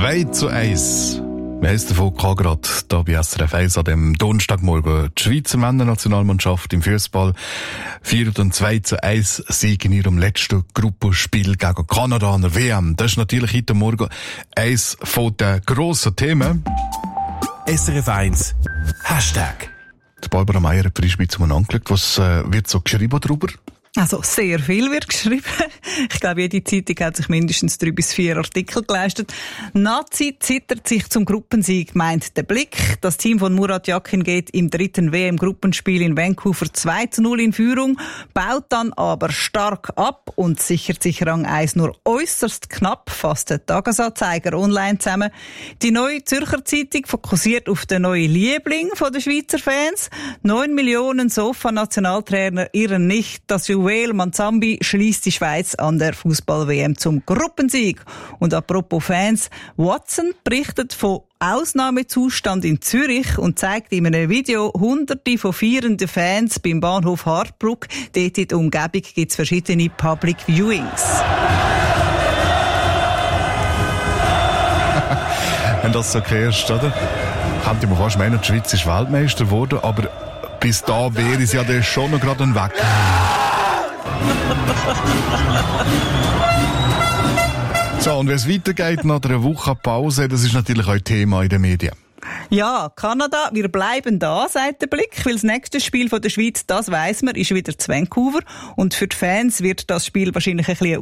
2:1. Wir haben es davon gerade hier bei SRF 1 an dem Donnerstagmorgen. Die Schweizer Männernationalmannschaft im Fußball feiert einen 2:1 Sieg in ihrem letzten Gruppenspiel gegen Kanada an der WM. Das ist natürlich heute Morgen eines der grossen Themen. SRF 1 Hashtag. Die Barbara Meier hat frisch mit angeschaut. Was wird so geschrieben darüber? Also sehr viel wird geschrieben. Ich glaube, jede Zeitung hat sich mindestens 3 bis 4 Artikel geleistet. Nazi zittert sich zum Gruppensieg, meint der Blick. Das Team von Murat Yakin geht im 3. WM-Gruppenspiel in Vancouver 2:0 in Führung, baut dann aber stark ab und sichert sich Rang 1 nur äußerst knapp, fasst der Tagesanzeiger online zusammen. Die Neue Zürcher Zeitung fokussiert auf den neuen Liebling der Schweizer Fans. 9 Millionen Sofa-Nationaltrainer irren nicht, dass Joel Manzambi schließt die Schweiz an der Fußball-WM zum Gruppensieg. Und apropos Fans, Watson berichtet von Ausnahmezustand in Zürich und zeigt in einem Video Hunderte von feiernden Fans beim Bahnhof Hardbrugg. Dort in der Umgebung gibt es verschiedene Public Viewings. Wenn das so gehörst, oder? Könnte man fast meinen, die Schweiz ist Weltmeister geworden, aber bis da wäre es ja dann schon noch gerade ein Weg. So, und wie es weitergeht nach einer Woche Pause, das ist natürlich auch Thema in den Medien. Ja, Kanada, wir bleiben da, sagt der Blick, weil das nächste Spiel von der Schweiz, das weiss man, ist wieder zu Vancouver. Und für die Fans wird das Spiel wahrscheinlich ein bisschen eine